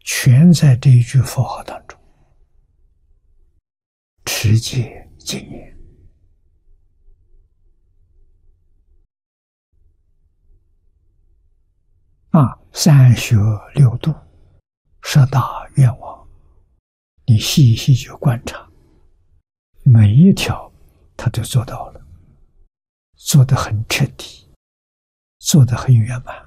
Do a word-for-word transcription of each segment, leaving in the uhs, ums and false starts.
全在这一句佛号当中，持戒精严。啊，三学六度，十大愿望，你细细去观察，每一条他都做到了，做得很彻底，做得很圆满。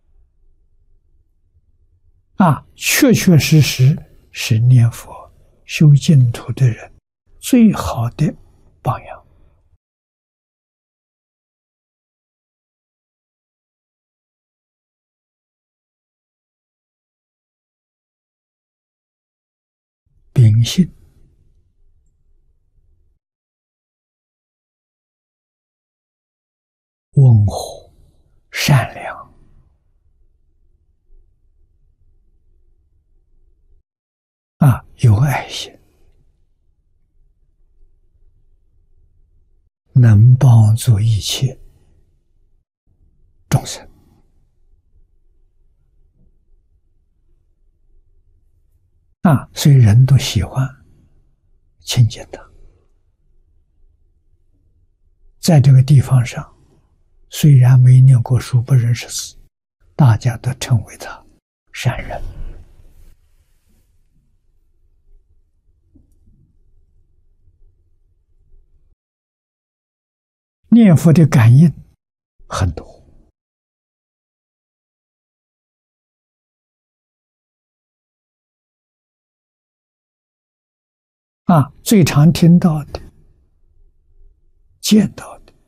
啊，确确实实是念佛修净土的人最好的榜样。秉性、温和、善良，啊，有爱心，能帮助一切众生。啊，所以人都喜欢亲近他。在这个地方上，虽然没念过书，不认识字，大家都称为他善人。念佛的感应很多。啊，最常听到的、见到的，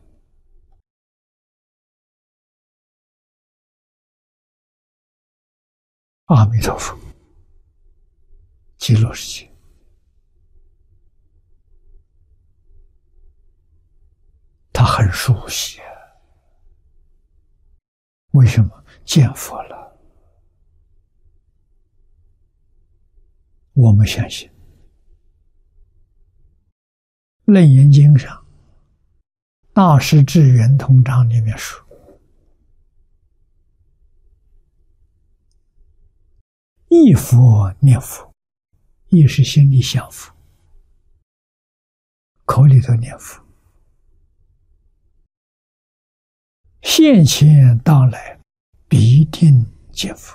阿弥陀佛、极乐世界，他很熟悉。为什么？见佛了。我们相信《楞严经》上《大师智圆通章》里面说，忆佛念佛，忆是心里想佛，口里头念佛，现前当来必定见佛。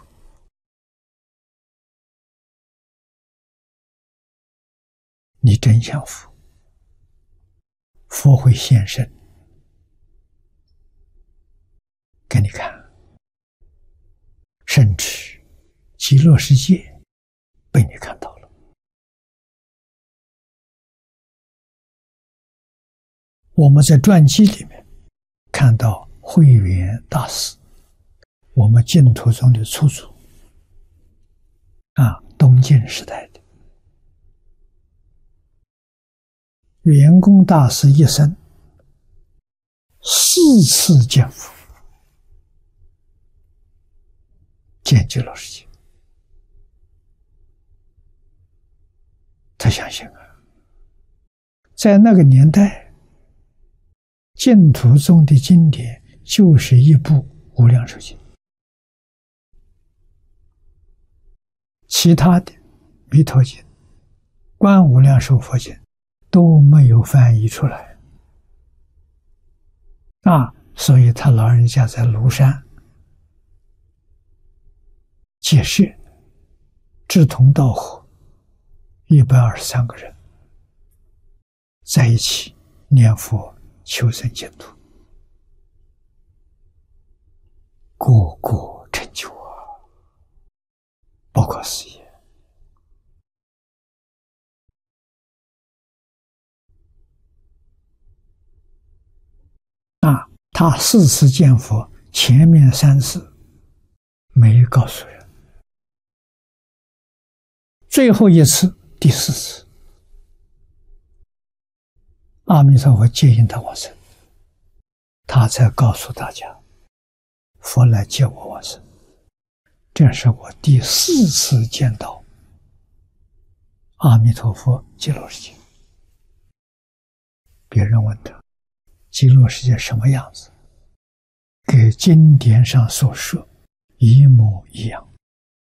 你真想佛，佛会现身给你看，甚至极乐世界被你看到了。我们在传记里面看到慧远大师，我们净土宗的初祖，啊，东晋时代的圆公大师一生四次见佛，见极乐世界。他相信啊，在那个年代，净土宗的经典就是一部《无量寿经》，其他的《弥陀经》、《观无量寿佛经》都没有翻译出来啊，所以他老人家在庐山解释，志同道合，一百二十三个人在一起念佛求生净土，个个成就啊，不可思议。啊，他四次见佛，前面三次没告诉人，最后一次，第四次，阿弥陀佛接引他往生，他才告诉大家，佛来接我往生。这是我第四次见到阿弥陀佛极乐世界。别人问他，极乐世界什么样子？跟经典上所说一模一样。